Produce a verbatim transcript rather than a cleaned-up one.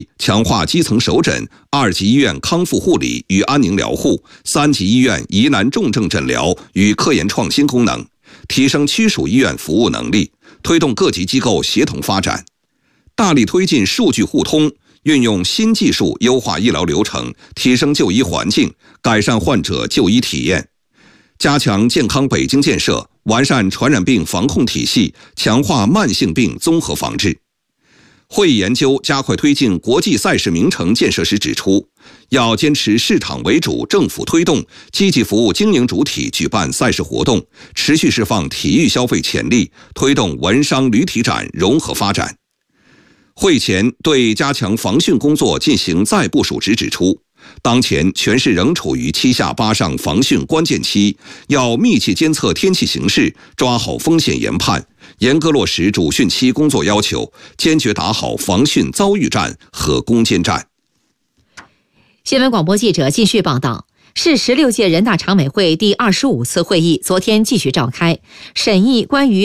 强化基层首诊、二级医院康复护理与安宁疗护、三级医院疑难重症诊疗与科研创新功能，提升区属医院服务能力，推动各级机构协同发展。大力推进数据互通，运用新技术优化医疗流程，提升就医环境，改善患者就医体验。加强健康北京建设，完善传染病防控体系，强化慢性病综合防治。会议研究加快推进国际赛事名城建设时指出，要坚持市场为主、政府推动，积极服务经营主体举办赛事活动，持续释放体育消费潜力，推动文商旅体展融合发展。会前对加强防汛工作进行再部署时指出，当前全市仍处于七下八上防汛关键期，要密切监测天气形势，抓好风险研判，严格落实主汛期工作要求，坚决打好防汛遭遇战和攻坚战。 新闻广播记者继续报道。市十六届人大常委会第二十五次会议昨天继续召开，审议关于